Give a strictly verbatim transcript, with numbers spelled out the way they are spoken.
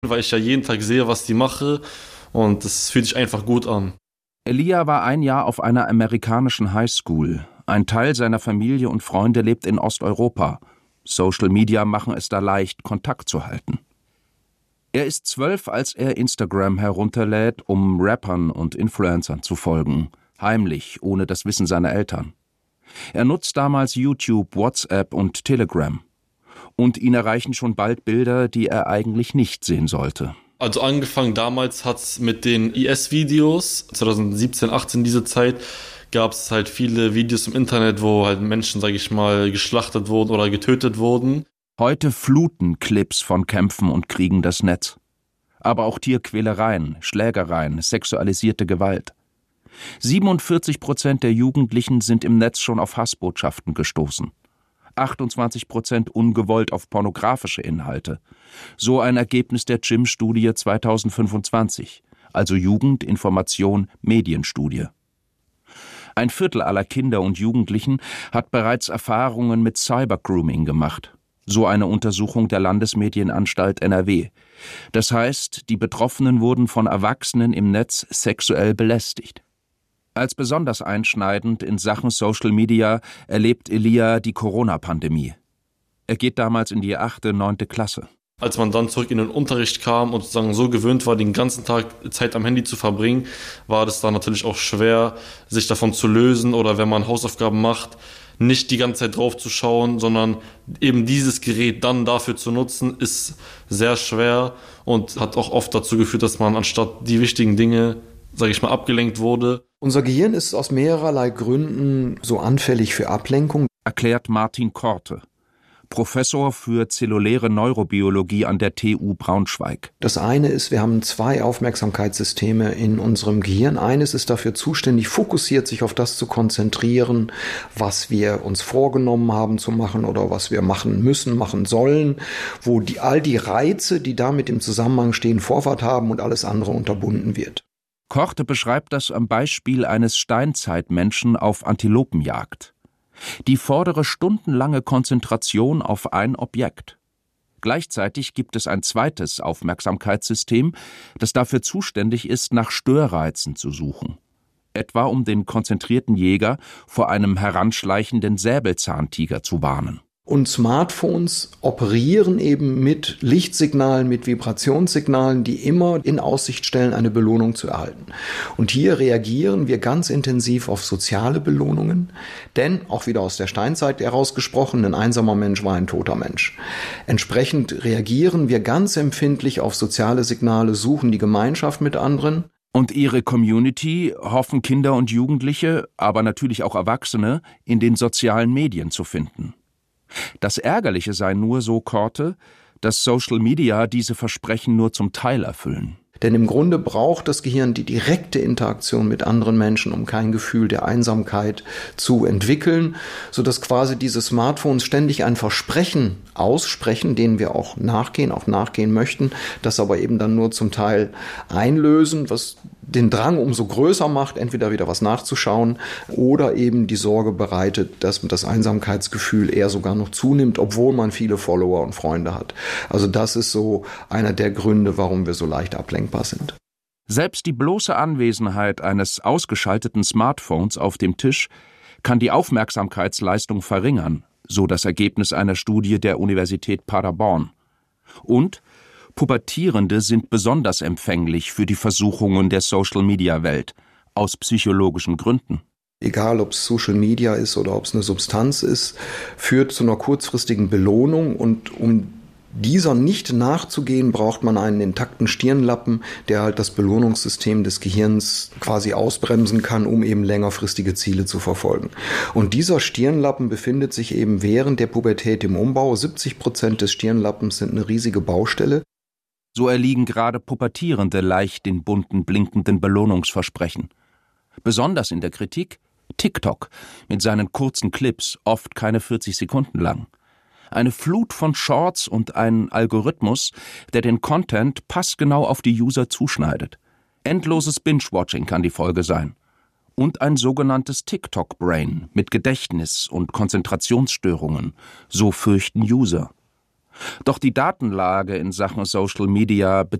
weil ich ja jeden Tag sehe, was die mache und es fühlt sich einfach gut an. Elia war ein Jahr auf einer amerikanischen Highschool. Ein Teil seiner Familie und Freunde lebt in Osteuropa. Social Media machen es da leicht, Kontakt zu halten. Er ist zwölf, als er Instagram herunterlädt, um Rappern und Influencern zu folgen. Heimlich, ohne das Wissen seiner Eltern. Er nutzt damals YouTube, WhatsApp und Telegram. Und ihn erreichen schon bald Bilder, die er eigentlich nicht sehen sollte. Also angefangen damals hat es mit den I S-Videos, zwanzig siebzehn, achtzehn diese Zeit, gab es halt viele Videos im Internet, wo halt Menschen, sag ich mal, geschlachtet wurden oder getötet wurden. Heute fluten Clips von Kämpfen und Kriegen das Netz. Aber auch Tierquälereien, Schlägereien, sexualisierte Gewalt. siebenundvierzig Prozent der Jugendlichen sind im Netz schon auf Hassbotschaften gestoßen. achtundzwanzig Prozent ungewollt auf pornografische Inhalte. So ein Ergebnis der G I M-Studie zweitausendfünfundzwanzig, also Jugend, Information, Medienstudie. Ein Viertel aller Kinder und Jugendlichen hat bereits Erfahrungen mit Cybergrooming gemacht. So eine Untersuchung der Landesmedienanstalt N R W. Das heißt, die Betroffenen wurden von Erwachsenen im Netz sexuell belästigt. Als besonders einschneidend in Sachen Social Media erlebt Elia die Corona-Pandemie. Er geht damals in die achte, neunte Klasse. Als man dann zurück in den Unterricht kam und sozusagen so gewöhnt war, den ganzen Tag Zeit am Handy zu verbringen, war das dann natürlich auch schwer, sich davon zu lösen oder wenn man Hausaufgaben macht, nicht die ganze Zeit drauf zu schauen, sondern eben dieses Gerät dann dafür zu nutzen, ist sehr schwer und hat auch oft dazu geführt, dass man anstatt die wichtigen Dinge, sage ich mal, abgelenkt wurde. Unser Gehirn ist aus mehrerlei Gründen so anfällig für Ablenkung, erklärt Martin Korte, Professor für zelluläre Neurobiologie an der T U Braunschweig. Das eine ist, wir haben zwei Aufmerksamkeitssysteme in unserem Gehirn. Eines ist dafür zuständig, fokussiert sich auf das zu konzentrieren, was wir uns vorgenommen haben zu machen oder was wir machen müssen, machen sollen, wo die, all die Reize, die damit im Zusammenhang stehen, Vorfahrt haben und alles andere unterbunden wird. Korte beschreibt das am Beispiel eines Steinzeitmenschen auf Antilopenjagd. Die fordere stundenlange Konzentration auf ein Objekt. Gleichzeitig gibt es ein zweites Aufmerksamkeitssystem, das dafür zuständig ist, nach Störreizen zu suchen. Etwa um den konzentrierten Jäger vor einem heranschleichenden Säbelzahntiger zu warnen. Und Smartphones operieren eben mit Lichtsignalen, mit Vibrationssignalen, die immer in Aussicht stellen, eine Belohnung zu erhalten. Und hier reagieren wir ganz intensiv auf soziale Belohnungen, denn, auch wieder aus der Steinzeit herausgesprochen, ein einsamer Mensch war ein toter Mensch. Entsprechend reagieren wir ganz empfindlich auf soziale Signale, suchen die Gemeinschaft mit anderen. Und ihre Community hoffen Kinder und Jugendliche, aber natürlich auch Erwachsene, in den sozialen Medien zu finden. Das Ärgerliche sei nur, so Korte, dass Social Media diese Versprechen nur zum Teil erfüllen. Denn im Grunde braucht das Gehirn die direkte Interaktion mit anderen Menschen, um kein Gefühl der Einsamkeit zu entwickeln, sodass quasi diese Smartphones ständig ein Versprechen aussprechen, denen wir auch nachgehen, auch nachgehen möchten, das aber eben dann nur zum Teil einlösen, was den Drang umso größer macht, entweder wieder was nachzuschauen oder eben die Sorge bereitet, dass das Einsamkeitsgefühl eher sogar noch zunimmt, obwohl man viele Follower und Freunde hat. Also das ist so einer der Gründe, warum wir so leicht ablenkbar sind. Selbst die bloße Anwesenheit eines ausgeschalteten Smartphones auf dem Tisch kann die Aufmerksamkeitsleistung verringern, so das Ergebnis einer Studie der Universität Paderborn. Und Pubertierende sind besonders empfänglich für die Versuchungen der Social-Media-Welt, aus psychologischen Gründen. Egal, ob es Social Media ist oder ob es eine Substanz ist, führt zu einer kurzfristigen Belohnung und um dieser nicht nachzugehen, braucht man einen intakten Stirnlappen, der halt das Belohnungssystem des Gehirns quasi ausbremsen kann, um eben längerfristige Ziele zu verfolgen. Und dieser Stirnlappen befindet sich eben während der Pubertät im Umbau. siebzig Prozent des Stirnlappens sind eine riesige Baustelle. So erliegen gerade Pubertierende leicht den bunten, blinkenden Belohnungsversprechen. Besonders in der Kritik TikTok mit seinen kurzen Clips, oft keine vierzig Sekunden lang. Eine Flut von Shorts und ein Algorithmus, der den Content passgenau auf die User zuschneidet. Endloses Binge-Watching kann die Folge sein. Und ein sogenanntes TikTok-Brain mit Gedächtnis- und Konzentrationsstörungen, so fürchten User. Doch die Datenlage in Sachen Social Media